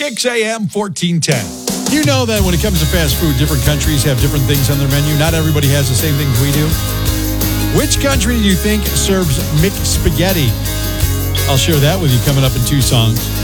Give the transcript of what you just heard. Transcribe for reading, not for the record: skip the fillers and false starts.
6 a.m., 1410. You know that when it comes to fast food, different countries have different things on their menu. Not everybody has the same things we do. Which country do you think serves mixed spaghetti? I'll share that with you coming up in 2 songs.